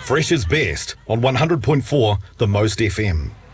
Fresh is best on 100.4 The Most FM.